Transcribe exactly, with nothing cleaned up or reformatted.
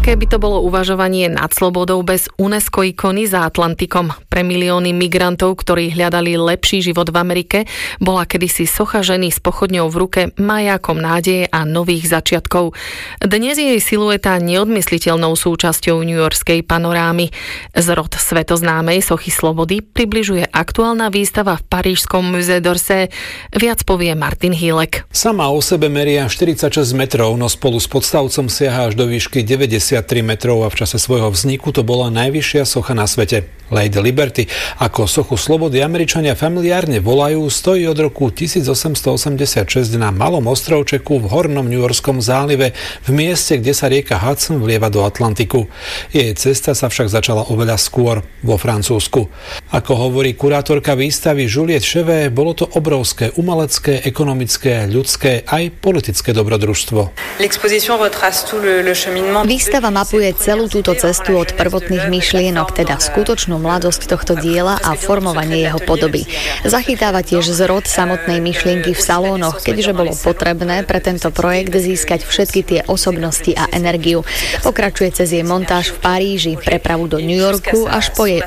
Aké by to bolo uvažovanie nad slobodou bez UNESCO ikony za Atlantikom? Pre milióny migrantov, ktorí hľadali lepší život v Amerike, bola kedysi socha ženy s pochodňou v ruke majákom nádeje a nových začiatkov. Dnes je jej silueta neodmysliteľnou súčasťou newyorskej panorámy. Zrod svetoznámej sochy slobody približuje aktuálna výstava v parížskom Musée d'Orsay. Viac povie Martin Hílek. Sama o sebe meria štyridsaťšesť metrov, no spolu s podstavcom siaha až do výšky deväťdesiattri metrov a v čase svojho vzniku to bola najvyššia socha na svete. Lady Liberty, ako sochu slobody Američania familiárne volajú, stojí od roku tisícosemstoosemdesiatšesť na malom ostrovčeku v hornom newyorskom zálive v mieste, kde sa rieka Hudson vlieva do Atlantiku. Jej cesta sa však začala oveľa skôr, vo Francúzsku. Ako hovorí kurátorka výstavy Juliette Chevet, bolo to obrovské umelecké, ekonomické, ľudské aj politické dobrodružstvo. Výstava mapuje celú túto cestu od prvotných myšlienok, teda skutočnú mladosť tohto diela a formovanie jeho podoby. Zachytáva tiež zrod samotnej myšlienky v salónoch, keďže bolo potrebné pre tento projekt získať všetky tie osobnosti a energiu. Pokračuje cez jej montáž v Paríži, prepravu do New Yorku až po jej